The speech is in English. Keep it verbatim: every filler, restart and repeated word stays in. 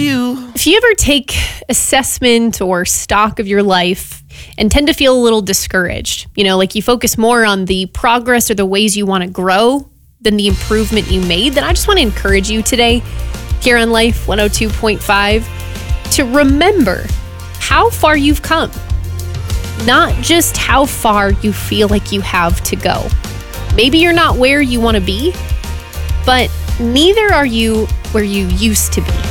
you. If you ever take assessment or stock of your life and tend to feel a little discouraged, you know, like you focus more on the progress or the ways you want to grow than the improvement you made, then I just want to encourage you today here on Life one oh two point five to remember how far you've come, not just how far you feel like you have to go. Maybe you're not where you want to be, but neither are you where you used to be.